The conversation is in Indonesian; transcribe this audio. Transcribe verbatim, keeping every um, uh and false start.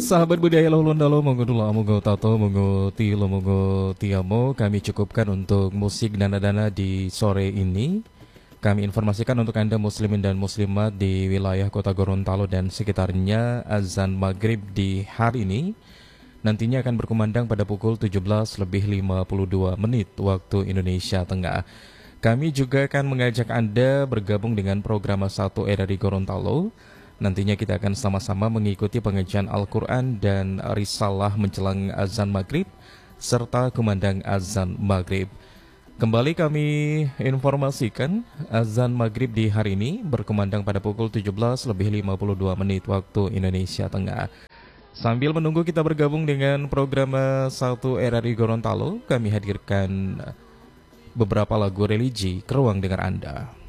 Sahabat budaya Lolo monggo dulu monggo tato monggo tilo monggo tiamo kami cukupkan untuk musik dana-dana di sore ini. Kami informasikan untuk Anda muslimin dan muslimat di wilayah Kota Gorontalo dan sekitarnya, azan maghrib di hari ini nantinya akan berkumandang pada pukul tujuh belas lebih lima puluh dua menit waktu Indonesia Tengah. Kami juga akan mengajak Anda bergabung dengan program satu R R I Gorontalo. Nantinya kita akan sama-sama mengikuti pengajian Al-Quran dan Risalah menjelang azan maghrib serta kumandang azan maghrib. Kembali kami informasikan azan maghrib di hari ini berkumandang pada pukul tujuh belas lebih lima puluh dua menit waktu Indonesia Tengah. Sambil menunggu kita bergabung dengan program satu R R I Gorontalo, kami hadirkan beberapa lagu religi ke ruang dengar Anda.